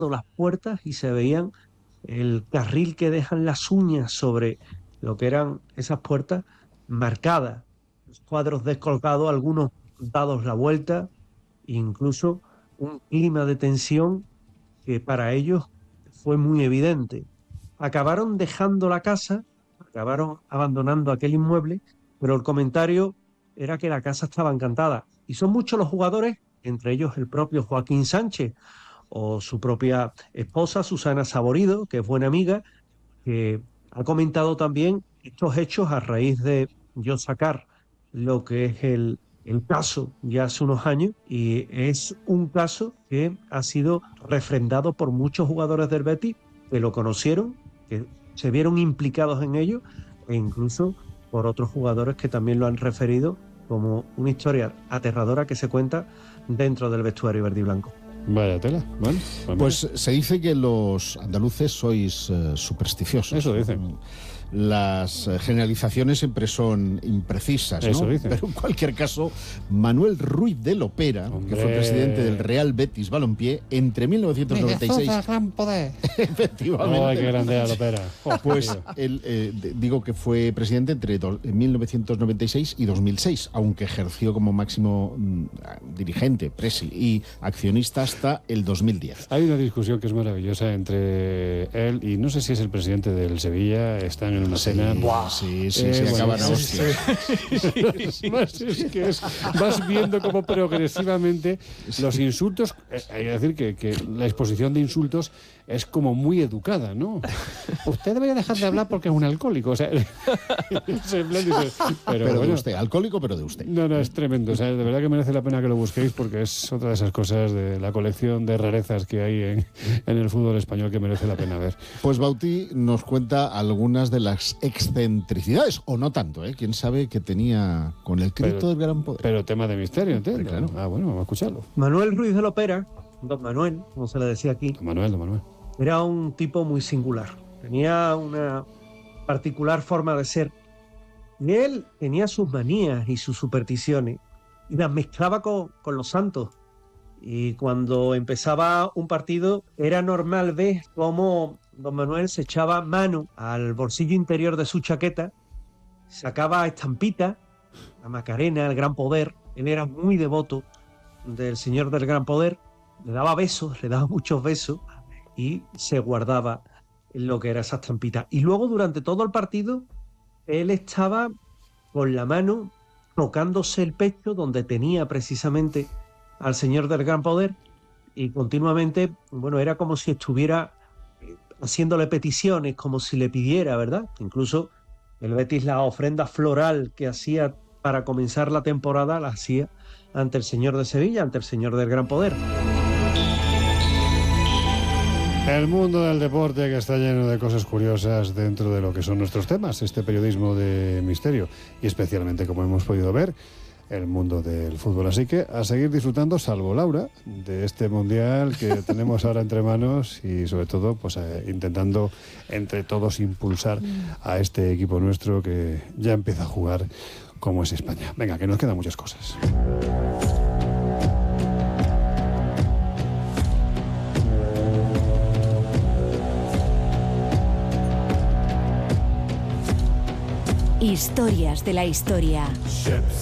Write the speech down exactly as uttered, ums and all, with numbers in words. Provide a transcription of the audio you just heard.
las puertas y se veían el carril que dejan las uñas sobre lo que eran esas puertas marcadas, los cuadros descolgados, algunos dados la vuelta, incluso un clima de tensión que para ellos fue muy evidente. Acabaron dejando la casa, acabaron abandonando aquel inmueble, pero el comentario era que la casa estaba encantada. Y son muchos los jugadores, entre ellos el propio Joaquín Sánchez o su propia esposa Susana Saborido, que es buena amiga, que ha comentado también estos hechos a raíz de yo sacar lo que es el, el caso ya hace unos años, y es un caso que ha sido refrendado por muchos jugadores del Betis que lo conocieron, que se vieron implicados en ello, e incluso por otros jugadores que también lo han referido como una historia aterradora que se cuenta dentro del vestuario verde y blanco. Vaya tela. Bueno, pues se dice que los andaluces sois uh, supersticiosos. Eso dicen. Las generalizaciones siempre son imprecisas, ¿no? Eso dicen. Pero en cualquier caso, Manuel Ruiz de Lopera, Hombre. que fue presidente del Real Betis Balompié entre mil novecientos noventa y seis... gran poder. Efectivamente. ¡Ay, qué grande era Lopera! Oh, pues él, eh, digo que fue presidente entre do, mil novecientos noventa y seis y dos mil seis, aunque ejerció como máximo mm, dirigente, presi y accionista hasta el dos mil diez. Hay una discusión que es maravillosa entre él y no sé si es el presidente del Sevilla, están en una sí, cena. ¡Buah! Sí, sí, eh, se bueno, acaban a sí, hostias. Sí. Más es que es, vas viendo cómo progresivamente los insultos, eh, hay que decir que, que la exposición de insultos es como muy educada, ¿no? Usted debería dejar de hablar porque es un alcohólico, o sea, ese plan dice, pero, pero bueno, de usted, alcohólico, pero de usted. No, no, es tremendo, o sea, de verdad que merece la pena que lo busquéis porque es otra de esas cosas de la colección de rarezas que hay en, en el fútbol español que merece la pena ver. Pues Bauti nos cuenta algunas de las excentricidades, o no tanto, ¿eh? Quién sabe qué tenía con el Cristo del gran poder. Pero tema de misterio, entiendo. Claro. Ah, bueno, vamos a escucharlo. Manuel Ruiz de Lopera, don Manuel, como se le decía aquí, Don Manuel, don Manuel. era un tipo muy singular. Tenía una particular forma de ser. Y él tenía sus manías y sus supersticiones y las mezclaba con, con los santos. Y cuando empezaba un partido, era normal ver cómo don Manuel se echaba mano al bolsillo interior de su chaqueta, sacaba estampitas, la Macarena, el Gran Poder. Él era muy devoto del Señor del Gran Poder, le daba besos, le daba muchos besos y se guardaba lo que era esa estampita. Y luego durante todo el partido él estaba con la mano tocándose el pecho donde tenía precisamente al Señor del Gran Poder, y continuamente, bueno, era como si estuviera haciéndole peticiones, como si le pidiera, ¿verdad? Incluso el Betis, la ofrenda floral que hacía para comenzar la temporada, la hacía ante el Señor de Sevilla, ante el Señor del Gran Poder. El mundo del deporte, que está lleno de cosas curiosas dentro de lo que son nuestros temas, este periodismo de misterio, y especialmente, como hemos podido ver, el mundo del fútbol. Así que a seguir disfrutando, salvo Laura, de este mundial que tenemos ahora entre manos y sobre todo pues eh, intentando entre todos impulsar a este equipo nuestro que ya empieza a jugar como es España. Venga, que nos quedan muchas cosas. Historias de la historia.